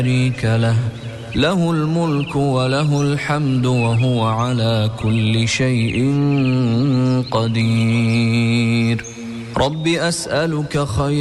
شريك له له الملك وله الحمد وهو على كل شيء قدير رب أسألك خير